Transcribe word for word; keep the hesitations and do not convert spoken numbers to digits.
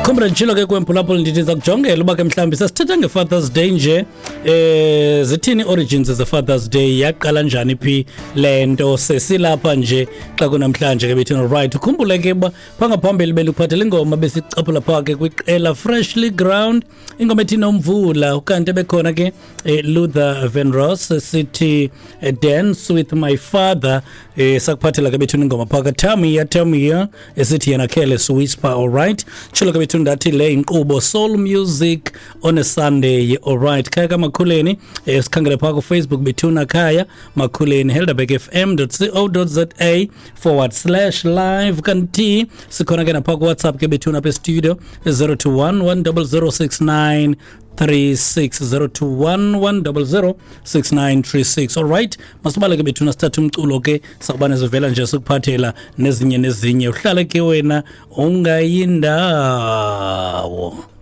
Khumbula njalo ke kwempulapho ndithi zakujongela uba ke mhlawumbe sasithetha ngeFathers Day nje eh zithini origins ze Fathers Day yaqala njani phi lento sesilapha nje xa kunamhlanje ke bethina right ukhumbule ke ba pangaphambili beluphathele ingoma besicaphula phake kwiqela Freshly Ground ingoma ethi nomvula ukanti bekhona ke Luther Vandross sithi Dance with My Father eh sakuphathela ke bethina ingoma phaka Tamia Tamia esithi yena Careless Whisper. All right chilo ke bethuna ndathi le inkqubo Soul Music on a Sunday. All right khaya kamakhuleni esikhangele phaka ku Facebook bethuna khaya makhuleni helderberg f m dot co dot za forward slash live kanti sikhona ke napha ku WhatsApp ke bethuna pe studio zero two one one zero zero six nine three six zero two one one zero zero six nine three six. All right masibale ke bethuna sithatha umculo ke sakubane zivela nje sikuphathela nezinye nezinye uhlale ke wena ungayindawo.